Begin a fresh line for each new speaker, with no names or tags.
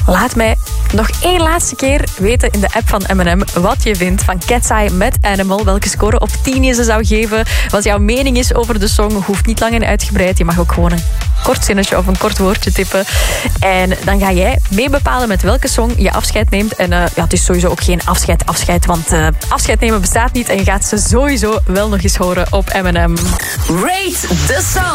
Laat mij nog één laatste keer weten in de app van M&M wat je vindt van Cat's Eye met Animal. Welke score op 10 je ze zou geven. Wat jouw mening is over de song. Hoeft niet lang en uitgebreid. Je mag ook gewoon een kort zinnetje of een kort woordje tippen. En dan ga jij mee bepalen met welke song je afscheid neemt. En het is sowieso ook geen afscheid. Want afscheid nemen bestaat niet. En je gaat ze sowieso wel nog eens horen op M&M.
Rate the song.